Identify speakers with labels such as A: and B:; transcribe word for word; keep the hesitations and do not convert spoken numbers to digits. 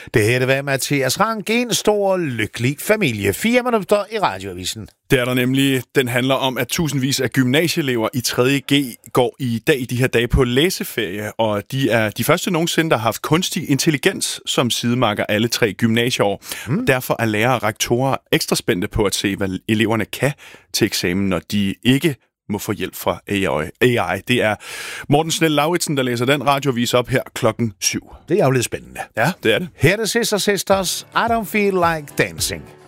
A: Det her var Mathias Rank, en stor lykkelig familie. Fire minutter i radioavisen.
B: Det er der nemlig. Den handler om, at tusindvis af gymnasieelever i tredje G går i dag i de her dage på læseferie, og de er de første nogensinde, der har haft kunstig intelligens som sidemarker alle tre gymnasieår. Mm. Derfor er lærere og rektorer ekstra spændte på at se, hvad eleverne kan til eksamen, når de ikke må få hjælp fra A I. Det er Morten Snell Lauritsen, der læser den radiovis op her klokken syv.
A: Det er jo lidt spændende.
B: Ja, det er det.
A: Her er det Sisters Sisters, I Don't Feel Like Dancing.